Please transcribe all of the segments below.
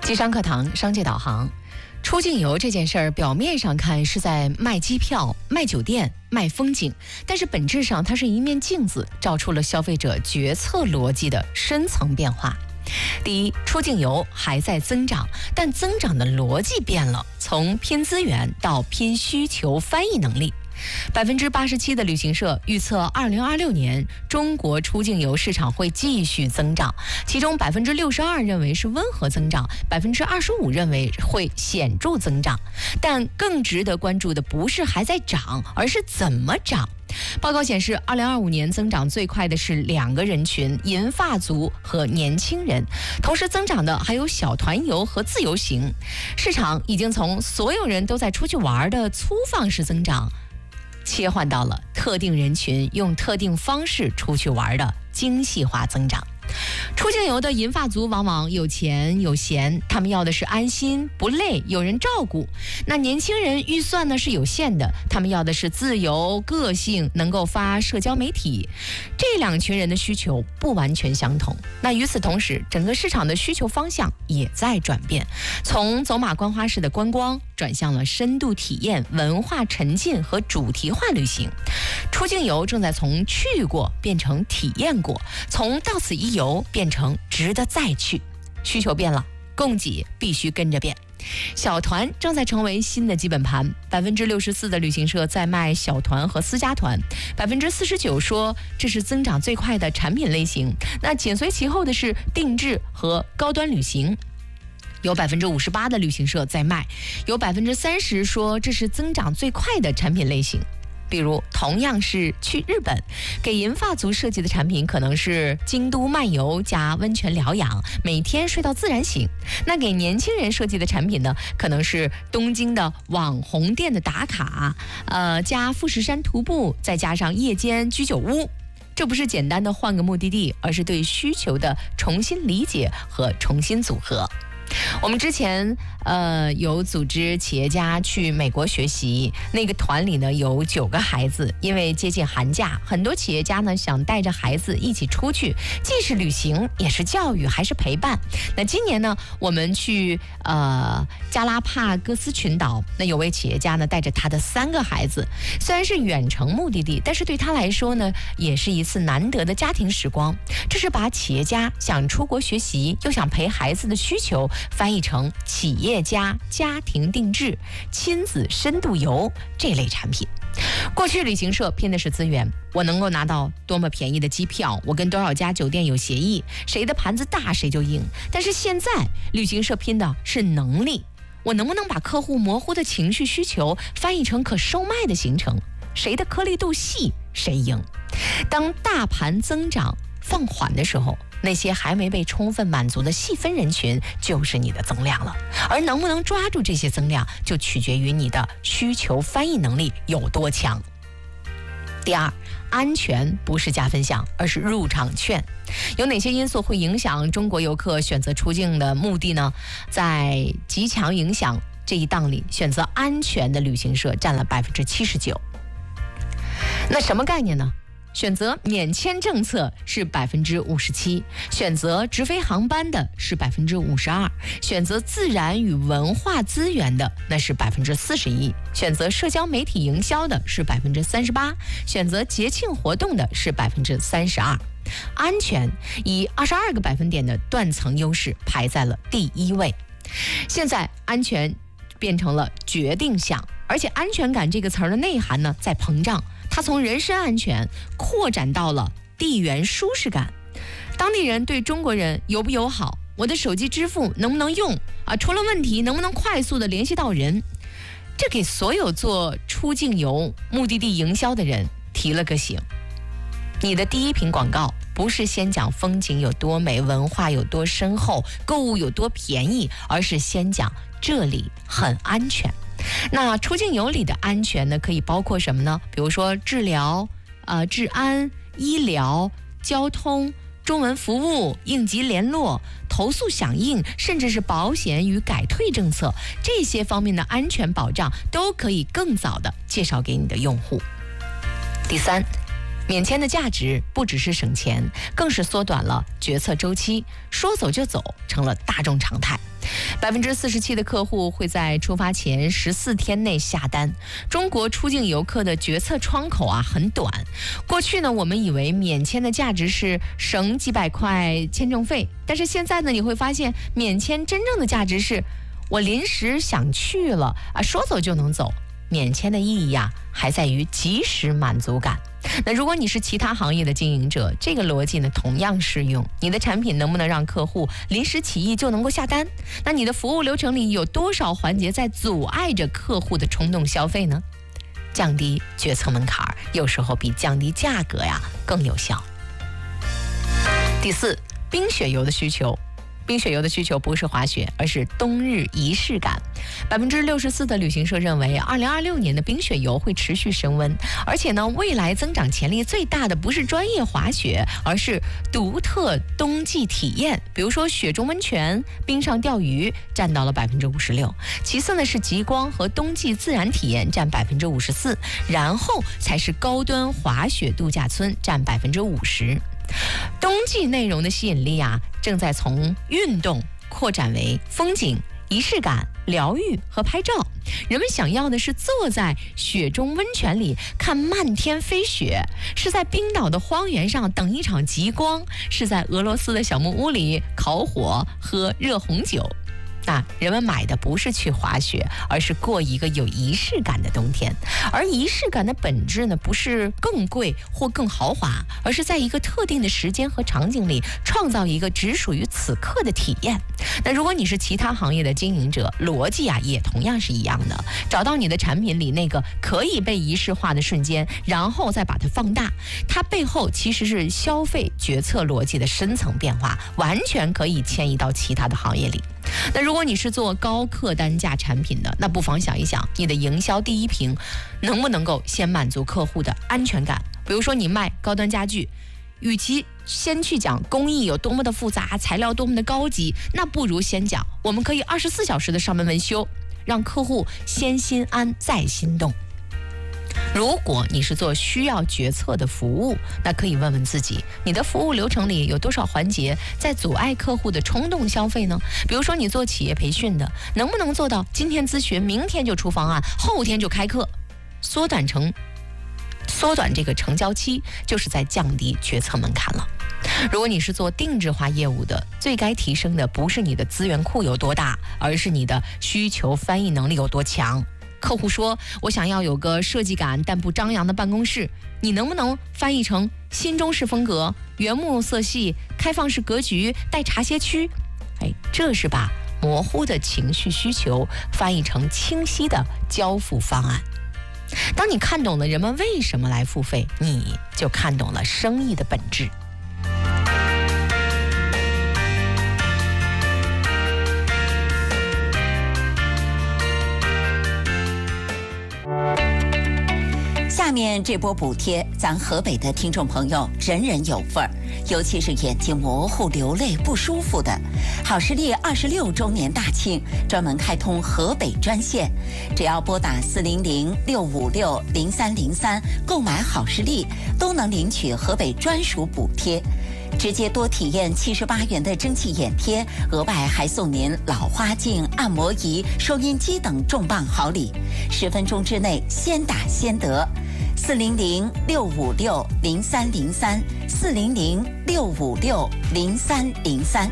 机商课堂商界导航。出境游这件事儿，表面上看是在卖机票、卖酒店、卖风景，但是本质上它是一面镜子，照出了消费者决策逻辑的深层变化。第一，出境游还在增长，但增长的逻辑变了，从拼资源到拼需求翻译能力。87%的旅行社预测2026年中国出境游市场会继续增长，其中62%认为是温和增长，25%认为会显著增长。但更值得关注的不是还在涨，而是怎么涨。报告显示，2025年增长最快的是2个人群：银发族和年轻人。同时增长的还有小团游和自由行。市场已经从所有人都在出去玩的粗放式增长，切换到了特定人群用特定方式出去玩的精细化增长。出境游的银发族往往有钱有闲，他们要的是安心不累，有人照顾。那年轻人预算呢是有限的，他们要的是自由个性，能够发社交媒体。这2群人的需求不完全相同。那与此同时，整个市场的需求方向也在转变，从走马观花式的观光转向了深度体验、文化沉浸和主题化旅行。出境游正在从去过变成体验过，从到此一游变成值得再去。需求变了，供给必须跟着变。小团正在成为新的基本盘，64%的旅行社在卖小团和私家团，49%说这是增长最快的产品类型。那紧随其后的是定制和高端旅行。有58%的旅行社在卖，有30%说这是增长最快的产品类型。比如同样是去日本，给银发族设计的产品可能是京都漫游加温泉疗养，每天睡到自然醒。那给年轻人设计的产品呢，可能是东京的网红店的打卡，加富士山徒步，再加上夜间居酒屋。这不是简单的换个目的地，而是对需求的重新理解和重新组合。我们之前有组织企业家去美国学习，那个团里呢有9个孩子，因为接近寒假，很多企业家呢想带着孩子一起出去，既是旅行也是教育还是陪伴。那今年呢我们去加拉帕戈斯群岛，那有位企业家呢带着他的3个孩子，虽然是远程目的地，但是对他来说呢也是一次难得的家庭时光。这是把企业家想出国学习又想陪孩子的需求翻译成企业家家庭定制、亲子深度游这类产品。过去旅行社拼的是资源，我能够拿到多么便宜的机票，我跟多少家酒店有协议，谁的盘子大谁就赢。但是现在旅行社拼的是能力，我能不能把客户模糊的情绪需求翻译成可售卖的行程，谁的颗粒度细谁赢。当大盘增长放缓的时候，那些还没被充分满足的细分人群就是你的增量了，而能不能抓住这些增量，就取决于你的需求翻译能力有多强。第二，安全不是加分项，而是入场券。有哪些因素会影响中国游客选择出境的目的呢？在极强影响这一档里，选择安全的旅行社占了79%。那什么概念呢？选择免签政策是57%，选择直飞航班的是52%，选择自然与文化资源的那是41%，选择社交媒体营销的是38%，选择节庆活动的是32%。安全以22个百分点的断层优势排在了第1位。现在安全变成了决定项，而且安全感这个词儿的内涵呢在膨胀，它从人身安全扩展到了地缘舒适感。当地人对中国人友不友好，我的手机支付能不能用出了问题能不能快速的联系到人，这给所有做出境游目的地营销的人提了个醒。你的第一瓶广告不是先讲风景有多美，文化有多深厚，购物有多便宜，而是先讲这里很安全。那出境游里的安全呢，可以包括什么呢？比如说治疗、治安、医疗、交通、中文服务、应急联络、投诉响应，甚至是保险与改退政策，这些方面的安全保障都可以更早的介绍给你的用户。第三，免签的价值不只是省钱，更是缩短了决策周期，说走就走成了大众常态。 47%的客户会在出发前14天内下单。中国出境游客的决策窗口很短。过去呢，我们以为免签的价值是省几百块签证费，但是现在呢，你会发现免签真正的价值是我临时想去了说走就能走。免签的意义还在于及时满足感。那如果你是其他行业的经营者，这个逻辑呢同样适用。你的产品能不能让客户临时起意就能够下单？那你的服务流程里有多少环节在阻碍着客户的冲动消费呢？降低决策门槛有时候比降低价格更有效。第4，冰雪游的需求。冰雪游的需求不是滑雪，而是冬日仪式感。64%的旅行社认为2026年的冰雪游会持续升温，而且呢，未来增长潜力最大的不是专业滑雪，而是独特冬季体验。比如说雪中温泉、冰上钓鱼占到了56%，其次呢是极光和冬季自然体验占54%，然后才是高端滑雪度假村占50%。冬季内容的吸引力正在从运动扩展为风景、仪式感、疗愈和拍照。人们想要的是坐在雪中温泉里看漫天飞雪，是在冰岛的荒原上等一场极光，是在俄罗斯的小木屋里烤火喝热红酒。人们买的不是去滑雪，而是过一个有仪式感的冬天。而仪式感的本质呢，不是更贵或更豪华，而是在一个特定的时间和场景里创造一个只属于此刻的体验。那如果你是其他行业的经营者，逻辑也同样是一样的，找到你的产品里那个可以被仪式化的瞬间，然后再把它放大，它背后其实是消费决策逻辑的深层变化，完全可以迁移到其他的行业里。那如果你是做高客单价产品的，那不妨想一想，你的营销第一瓶能不能够先满足客户的安全感？比如说你卖高端家具，与其先去讲工艺有多么的复杂，材料多么的高级，那不如先讲我们可以24小时的上门维修，让客户先心安再心动。如果你是做需要决策的服务，那可以问问自己，你的服务流程里有多少环节在阻碍客户的冲动消费呢？比如说你做企业培训的，能不能做到今天咨询，明天就出方案，后天就开课？缩短这个成交期，就是在降低决策门槛了。如果你是做定制化业务的，最该提升的不是你的资源库有多大，而是你的需求翻译能力有多强。客户说我想要有个设计感但不张扬的办公室，你能不能翻译成新中式风格、原木色系、开放式格局、带茶歇区？这是把模糊的情绪需求翻译成清晰的交付方案。当你看懂了人们为什么来付费，你就看懂了生意的本质。 下面这波补贴，咱河北的听众朋友人人有份儿，尤其是眼睛模糊、流泪不舒服的。好视力26周年大庆，专门开通河北专线，只要拨打400-656-0303购买好视力，都能领取河北专属补贴。直接多体验78元的蒸汽眼贴，额外还送您老花镜、按摩仪、收音机等重磅好礼，10分钟之内先打先得。400-656-0303，400-656-0303。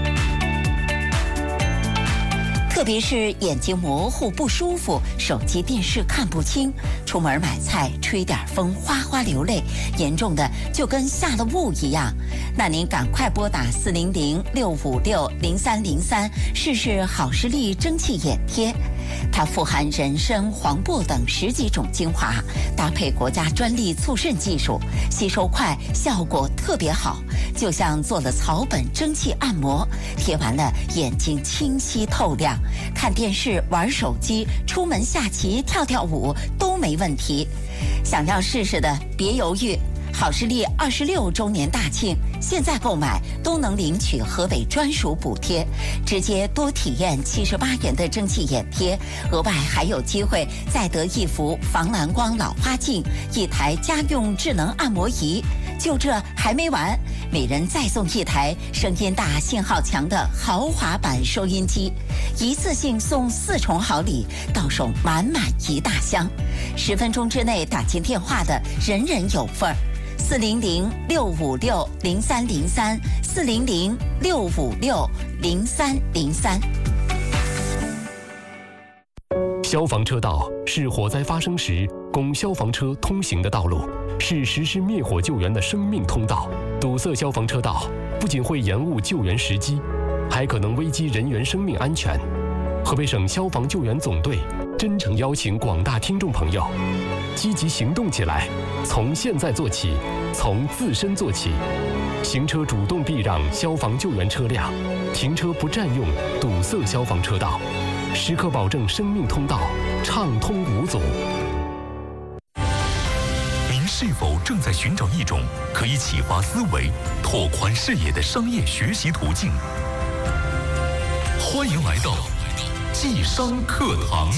特别是眼睛模糊不舒服，手机电视看不清，出门买菜吹点风哗哗流泪，严重的就跟下了雾一样。那您赶快拨打400-656-0303，试试好视力蒸汽眼贴。它富含人参、黄柏等10几种精华，搭配国家专利促渗技术，吸收快，效果特别好，就像做了草本蒸汽按摩，贴完了眼睛清晰透亮，看电视、玩手机、出门下棋、跳跳舞都没问题。想要试试的别犹豫，好视力26周年大庆，现在购买都能领取河北专属补贴，直接多体验78元的蒸汽眼贴，额外还有机会再得一幅防蓝光老花镜，一台家用智能按摩仪。就这还没完， 每人再送1台声音大、信号强的豪华版收音机，一次性送4重好礼，到手满满一大箱。10分钟之内打进电话的，人人有份儿。400-656-0303，400-656-0303。 消防车道是火灾发生时供消防车通行的道路，是实施灭火救援的生命通道。堵塞消防车道不仅会延误救援时机，还可能危及人员生命安全。河北省消防救援总队真诚邀请广大听众朋友积极行动起来，从现在做起，从自身做起。行车主动避让消防救援车辆，停车不占用堵塞消防车道，时刻保证生命通道畅通无阻。 您是否正在寻找一种可以启发思维、拓宽视野的商业学习途径？欢迎来到济商课堂。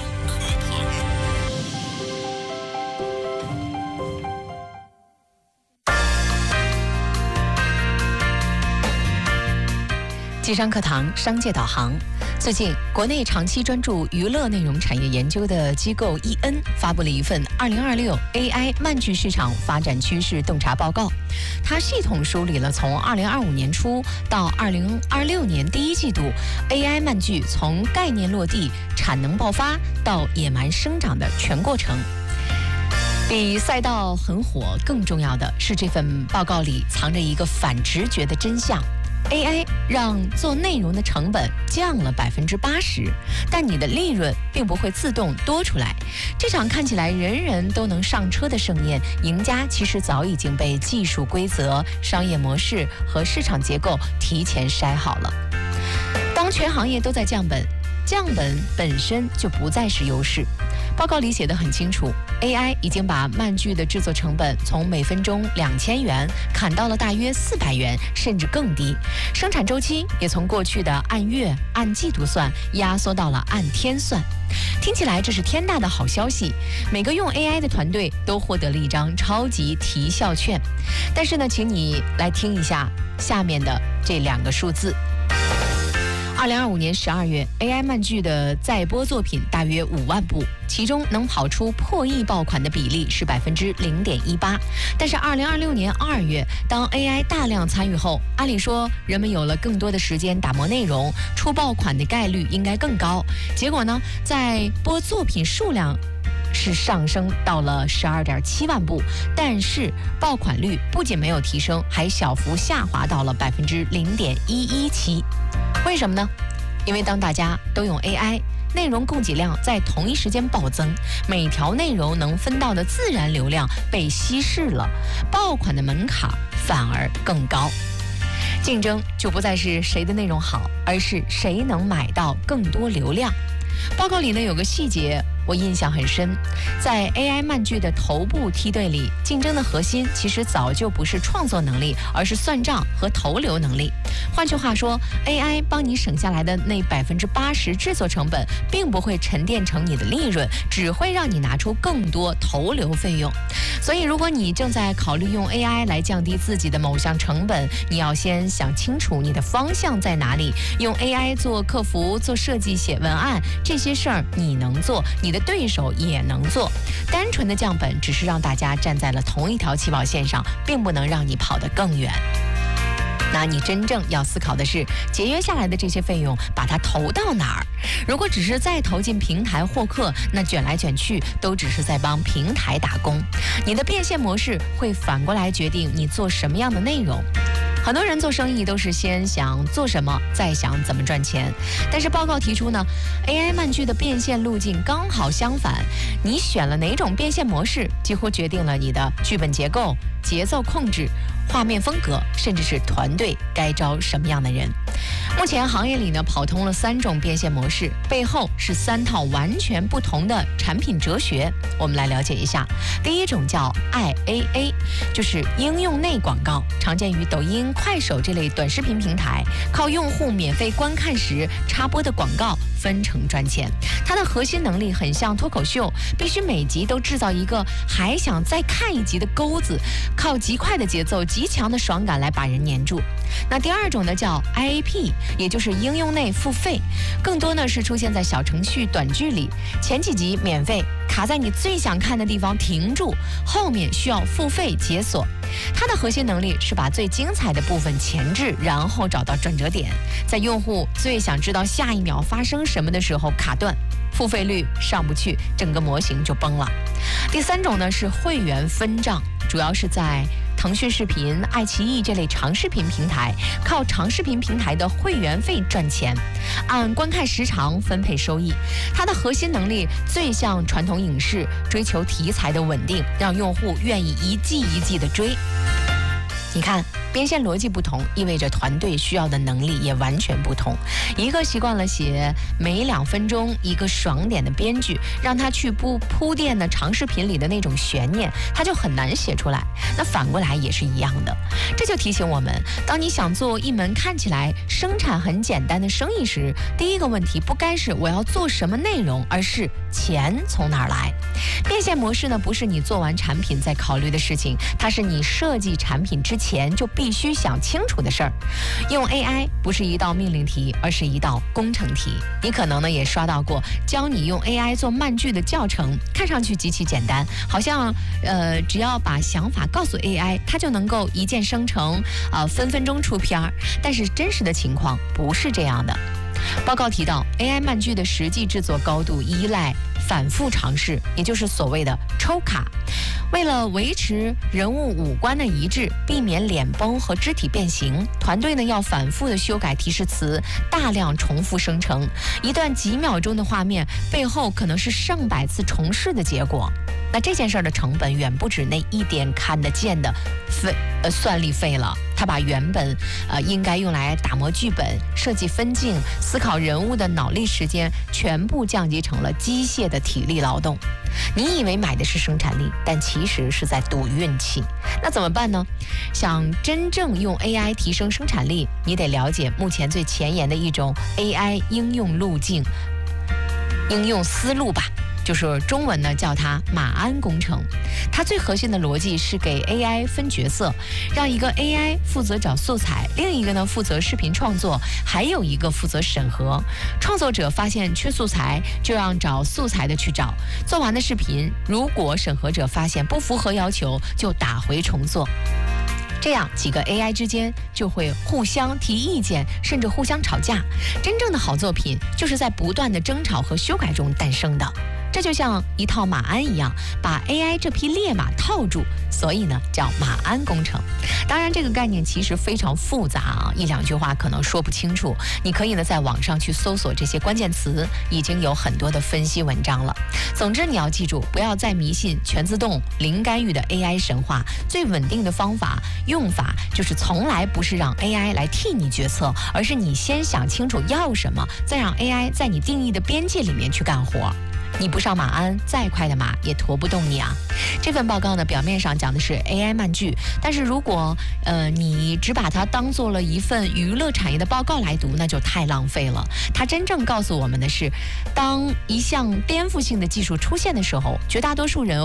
济商课堂商界导航。最近，国内长期专注娱乐内容产业研究的机构EN发布了一份2026 AI 漫剧市场发展趋势洞察报告。它系统梳理了从2025年初到2026年第1季度 AI 漫剧从概念落地、产能爆发到野蛮生长的全过程。比赛道很火更重要的是，这份报告里藏着一个反直觉的真相。AI 让做内容的成本降了80%，但你的利润并不会自动多出来。这场看起来人人都能上车的盛宴，赢家其实早已经被技术规则、商业模式和市场结构提前筛好了。当全行业都在降本，降本本身就不再是优势。报告里写得很清楚， AI 已经把漫剧的制作成本从每分钟2000元砍到了大约400元，甚至更低。生产周期也从过去的按月、按季度算，压缩到了按天算。听起来这是天大的好消息，每个用 AI 的团队都获得了一张超级提效券。但是呢，请你来听一下下面的这2个数字。2025年12月 ，AI 漫剧的在播作品大约5万部，其中能跑出破亿爆款的比例是0.18%。但是2026年2月，当 AI 大量参与后，按理说人们有了更多的时间打磨内容，出爆款的概率应该更高。结果呢，在播作品数量是上升到了12.7万部，但是爆款率不仅没有提升，还小幅下滑到了0.117%。为什么呢？因为当大家都用 AI， 内容供给量在同一时间暴增，每条内容能分到的自然流量被稀释了，爆款的门槛反而更高。竞争就不再是谁的内容好，而是谁能买到更多流量。报告里呢有个细节我印象很深，在 AI 漫剧的头部梯队里，竞争的核心其实早就不是创作能力，而是算账和投流能力。换句话说， AI 帮你省下来的那80%制作成本，并不会沉淀成你的利润，只会让你拿出更多投流费用。所以如果你正在考虑用 AI 来降低自己的某项成本，你要先想清楚你的方向在哪里。用 AI 做客服、做设计、写文案，这些事儿你能做，你的对手也能做。单纯的降本只是让大家站在了同一条起跑线上，并不能让你跑得更远。那你真正要思考的是，节约下来的这些费用把它投到哪儿？如果只是再投进平台获客，那卷来卷去都只是在帮平台打工。你的变现模式会反过来决定你做什么样的内容。很多人做生意都是先想做什么，再想怎么赚钱。但是报告提出呢， AI 漫剧的变现路径刚好相反，你选了哪种变现模式，几乎决定了你的剧本结构、节奏控制、画面风格，甚至是团队该招什么样的人。 目前行业里呢跑通了3种变现模式，背后是3套完全不同的产品哲学。我们来了解一下。第一种叫 IAA， 就是应用内广告，常见于抖音、快手这类短视频平台，靠用户免费观看时插播的广告分成赚钱。它的核心能力很像脱口秀，必须每集都制造一个还想再看一集的钩子，靠极快的节奏、极强的爽感来把人黏住。那第二种呢叫 IAP， 也就是应用内付费，更多呢是出现在小程序、短剧里，前几集免费，卡在你最想看的地方停住，后面需要付费解锁。它的核心能力是把最精彩的部分前置，然后找到转折点，在用户最想知道下一秒发生什么的时候卡断，付费率上不去，整个模型就崩了。第3种呢是会员分账，主要是在腾讯视频、爱奇艺这类长视频平台，靠长视频平台的会员费赚钱，按观看时长分配收益。它的核心能力最像传统影视，追求题材的稳定，让用户愿意一季一季的追。你看，变现逻辑不同，意味着团队需要的能力也完全不同。一个习惯了写每2分钟一个爽点的编剧，让他去铺垫的长视频里的那种悬念，他就很难写出来。那反过来也是一样的。这就提醒我们，当你想做一门看起来生产很简单的生意时，第一个问题不该是我要做什么内容，而是钱从哪儿来。变现模式呢，不是你做完产品再考虑的事情，它是你设计产品之前就必须想清楚的事儿。用 AI 不是一道命令题，而是一道工程题。你可能呢也刷到过教你用 AI 做慢剧的教程，看上去极其简单，好像只要把想法告诉 AI， 它就能够一键生成，分分钟出片儿。但是真实的情况不是这样的。报告提到 ，AI 慢剧的实际制作高度依赖反复尝试，也就是所谓的抽卡。为了维持人物五官的一致，避免脸崩和肢体变形，团队呢要反复的修改提示词，大量重复生成。一段几秒钟的画面背后可能是上百次重试的结果。那这件事儿的成本远不止那一点看得见的算力费了。他把原本应该用来打磨剧本、设计分镜、思考人物的脑力时间，全部降级成了机械的体力劳动。你以为买的是生产力，但其实是在赌运气。那怎么办呢？想真正用 AI 提升生产力，你得了解目前最前沿的一种 AI 应用思路吧。就是中文呢叫它马鞍工程。它最核心的逻辑是给 AI 分角色，让一个 AI 负责找素材，另一个呢负责视频创作，还有一个负责审核。创作者发现缺素材，就让找素材的去找，做完的视频如果审核者发现不符合要求，就打回重做。这样几个 AI 之间就会互相提意见，甚至互相吵架。真正的好作品就是在不断的争吵和修改中诞生的。这就像一套马鞍一样，把 AI 这匹烈马套住，所以呢叫马鞍工程。当然这个概念其实非常复杂啊，一两句话可能说不清楚。你可以呢在网上去搜索这些关键词，已经有很多的分析文章了。总之你要记住，不要再迷信全自动、零干预的 AI 神话。最稳定的方法用法就是从来不是让 AI 来替你决策，而是你先想清楚要什么，再让 AI 在你定义的边界里面去干活。你不上马鞍，再快的马也驮不动你啊！这份报告呢，表面上讲的是 AI 慢剧，但是如果你只把它当做了一份娱乐产业的报告来读，那就太浪费了。它真正告诉我们的是，当一项颠覆性的技术出现的时候，绝大多数人